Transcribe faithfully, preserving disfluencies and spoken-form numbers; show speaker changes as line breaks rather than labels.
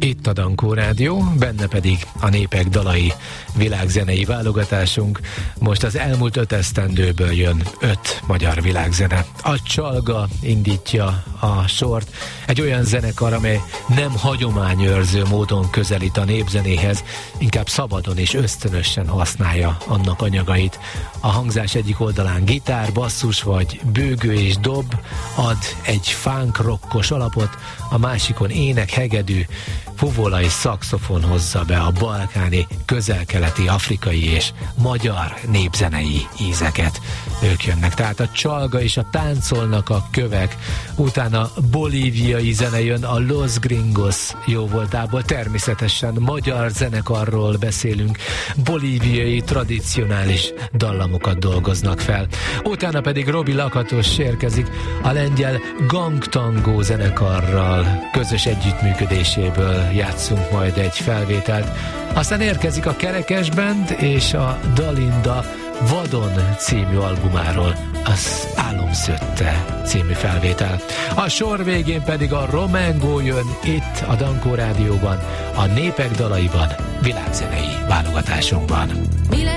Itt a Dankó Rádió, benne pedig a Népek dalai világzenei válogatásunk. Most az elmúlt öt esztendőből jön öt magyar világzene. A Csalga indítja a sort, egy olyan zenekar, amely nem hagyományőrző módon közelít a népzenéhez, inkább szabadon és ösztönösen használja annak anyagait. A hangzás egyik oldalán gitár, basszus vagy bőgő és dob ad egy funk rockos alapot, a másikon ének, hegedű, fuvola és szaxofon hozza be a balkáni, közel-keleti, afrikai és magyar népzenei ízeket. Ők jönnek, tehát a Csalga és a Táncolnak a kövek, utána bolíviai zene jön, a Los Gringos jó voltából, természetesen magyar zenekarról beszélünk, bolíviai tradicionális dallamokat dolgoznak fel. Utána pedig Robi Lakatos érkezik a lengyel Gangtango zenekarral, közös együttműködéséből játszunk majd egy felvételt. Aztán érkezik a Kerekes Band és a Dalinda Vadon című albumáról az Álomszötte című felvétel. A sor végén pedig a Romango jön itt a Dankó Rádióban, a Népek dalaiban, világzenei válogatásunkban.